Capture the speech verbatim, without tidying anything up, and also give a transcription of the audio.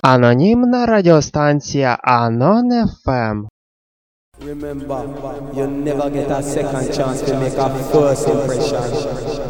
Анонімна радіостанція Anon еф ем. Remember, you never get a second chance to make a first impression.